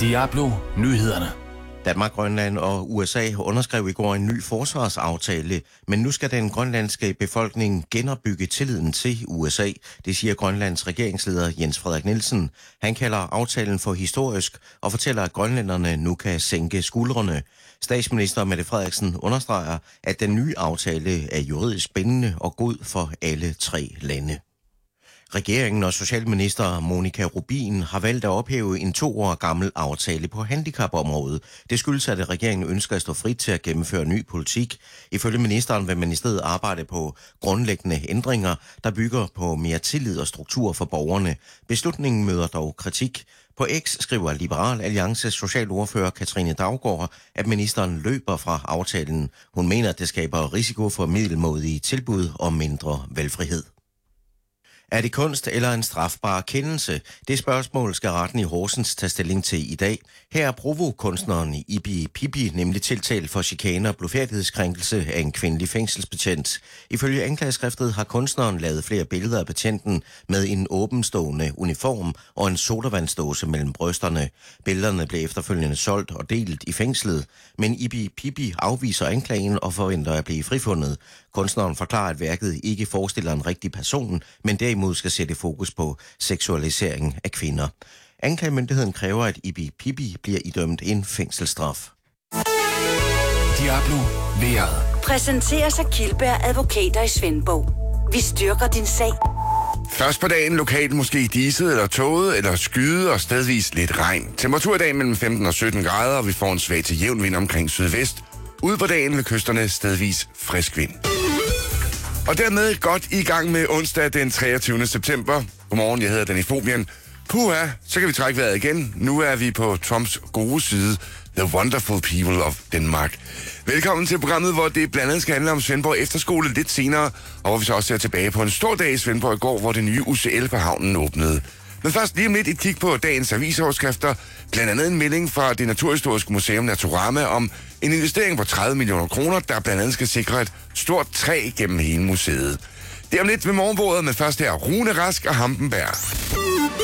Diablo Nyhederne. Danmark, Grønland og USA underskrev i går en ny forsvarsaftale, men nu skal den grønlandske befolkning genopbygge tilliden til USA. Det siger Grønlands regeringsleder Jens Frederik Nielsen. Han kalder aftalen for historisk og fortæller, at grønlænderne nu kan sænke skuldrene. Statsminister Mette Frederiksen understreger, at den nye aftale er juridisk bindende og god for alle tre lande. Regeringen og socialminister Monika Rubin har valgt at ophæve en 2 år gammel aftale på handicapområdet. Det skyldes, at regeringen ønsker at stå frit til at gennemføre ny politik. Ifølge ministeren vil man i stedet arbejde på grundlæggende ændringer, der bygger på mere tillid og struktur for borgerne. Beslutningen møder dog kritik. På X skriver Liberal Alliances socialordfører Katrine Daugaard, at ministeren løber fra aftalen. Hun mener, at det skaber risiko for middelmådige tilbud og mindre valgfrihed. Er det kunst eller en strafbar kendelse? Det spørgsmål skal retten i Horsens tage stilling til i dag. Her er Provo-kunstneren Ibi Pippi nemlig tiltalt for chikane og blufærdighedskrænkelse af en kvindelig fængselsbetjent. Ifølge anklageskriftet har kunstneren lavet flere billeder af betjenten med en åbenstående uniform og en sodavandsdåse mellem brysterne. Billederne blev efterfølgende solgt og delt i fængslet, men Ibi Pippi afviser anklagen og forventer at blive frifundet. Kunstneren forklarer, at værket ikke forestiller en rigtig person, men derimod skal sætte fokus på seksualisering af kvinder. Anklagemyndigheden kræver, at Ibi Pippi bliver idømt en fængselsstraf. Diablo vejret. Præsenteres af Kildberg Advokater i Svendborg. Vi styrker din sag. Først på dagen lokalt måske diset eller tåget eller skyde og stedvis lidt regn. Temperatur i dag mellem 15 og 17 grader, og vi får en svag til jævn vind omkring sydvest. Ude på dagen ved kysterne stedvis frisk vind. Og dermed godt i gang med onsdag den 23. september. Godmorgen, jeg hedder Danny Fobian. Puha, så kan vi trække vejret igen. Nu er vi på Trumps gode side. The Wonderful People of Denmark. Velkommen til programmet, hvor det blandt andet skal handle om Svendborg Efterskole lidt senere, og hvor vi så også ser tilbage på en stor dag i Svendborg i går, hvor det nye UCL på havnen åbnede. Men først lige om lidt et kig på dagens avisoverskrifter. Blandt andet en melding fra det Naturhistoriske Museum Naturama om en investering på 30 millioner kroner, der blandt andet skal sikre et stort træ gennem hele museet. Det er om lidt ved morgenbordet, men først her Rune Rask og Hampenberg.